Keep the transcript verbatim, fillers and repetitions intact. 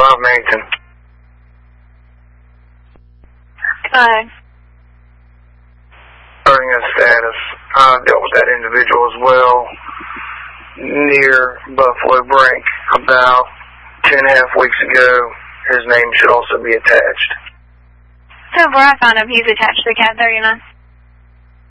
five, Marrington. Hi. Regarding a status, I dealt with that individual as well near Buffalo Brink about two and a half weeks ago. His name should also be attached. So where I found him, he's attached to cat thirty-nine.